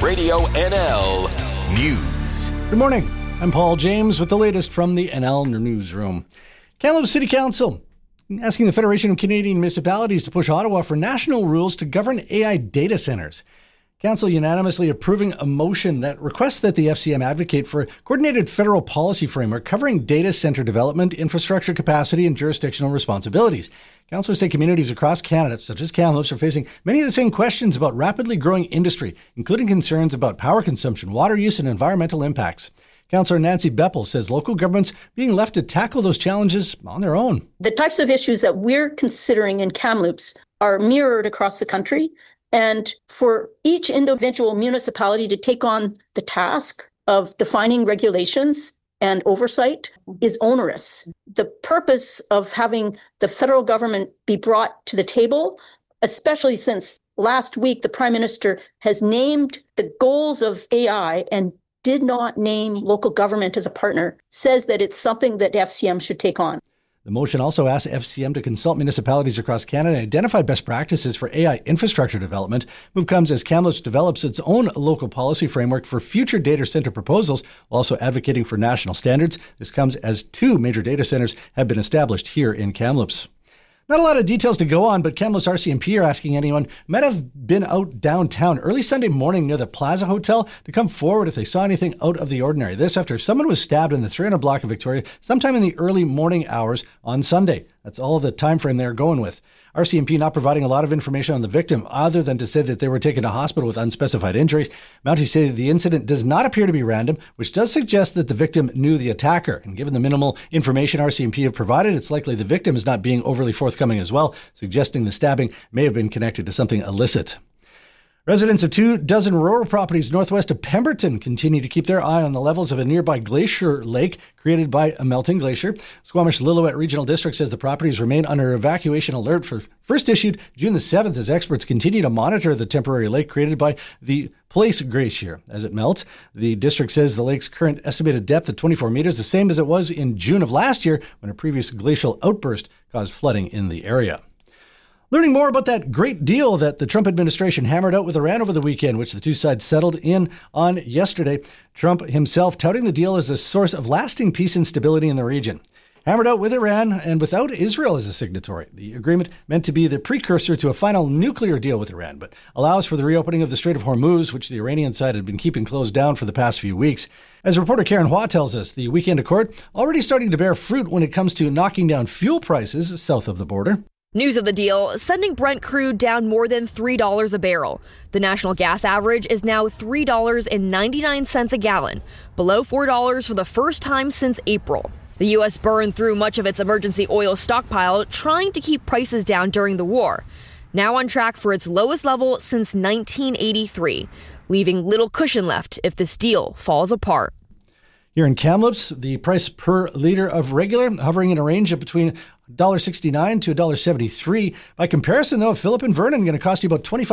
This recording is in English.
Radio NL News. Good morning. I'm Paul James with the latest from the NL Newsroom. Kamloops City Council asking the Federation of Canadian Municipalities to push Ottawa for national rules to govern AI data centres. Council unanimously approving a motion that requests that the FCM advocate for a coordinated federal policy framework covering data centre development, infrastructure capacity, and jurisdictional responsibilities. Councillors say communities across Canada, such as Kamloops, are facing many of the same questions about rapidly growing industry, including concerns about power consumption, water use, and environmental impacts. Councillor Nancy Beppel says local governments being left to tackle those challenges on their own. The types of issues that we're considering in Kamloops are mirrored across the country. And for each individual municipality to take on the task of defining regulations and oversight is onerous. The purpose of having the federal government be brought to the table, especially since last week the Prime Minister has named the goals of AI and did not name local government as a partner, says that it's something that FCM should take on. The motion also asks FCM to consult municipalities across Canada and identify best practices for AI infrastructure development. Move comes as Kamloops develops its own local policy framework for future data centre proposals, while also advocating for national standards. This comes as 2 major data centres have been established here in Kamloops. Not a lot of details to go on, but Kamloops RCMP are asking anyone who might have been out downtown early Sunday morning near the Plaza Hotel to come forward if they saw anything out of the ordinary. This after someone was stabbed in the 300 block of Victoria sometime in the early morning hours on Sunday. That's all the time frame they're going with. RCMP not providing a lot of information on the victim other than to say that they were taken to hospital with unspecified injuries. Mounties say that the incident does not appear to be random, which does suggest that the victim knew the attacker. And given the minimal information RCMP have provided, it's likely the victim is not being overly forthcoming as well, suggesting the stabbing may have been connected to something illicit. Residents of 24 rural properties northwest of Pemberton continue to keep their eye on the levels of a nearby glacier lake created by a melting glacier. Squamish-Lillooet Regional District says the properties remain under evacuation alert for first issued June the 7th as experts continue to monitor the temporary lake created by the Place Glacier as it melts. The district says the lake's current estimated depth of 24 meters, the same as it was in June of last year when a previous glacial outburst caused flooding in the area. Learning more about that great deal that the Trump administration hammered out with Iran over the weekend, which the two sides settled in on yesterday. Trump himself touting the deal as a source of lasting peace and stability in the region. Hammered out with Iran and without Israel as a signatory. The agreement meant to be the precursor to a final nuclear deal with Iran, but allows for the reopening of the Strait of Hormuz, which the Iranian side had been keeping closed down for the past few weeks. As reporter Karen Hua tells us, the weekend accord already starting to bear fruit when it comes to knocking down fuel prices south of the border. News of the deal, sending Brent crude down more than $3 a barrel. The national gas average is now $3.99 a gallon, below $4 for the first time since April. The U.S. burned through much of its emergency oil stockpile, trying to keep prices down during the war. Now on track for its lowest level since 1983, leaving little cushion left if this deal falls apart. Here in Kamloops, the price per litre of regular hovering in a range of between $1.69 to $1.73. By comparison, though, Phillip and Vernon going to cost you about 25